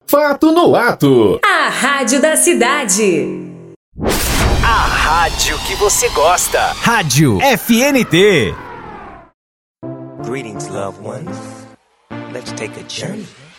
Fato no Ato. A rádio da cidade. A rádio que você gosta. Rádio FNT. Greetings, loved ones. Let's take a journey.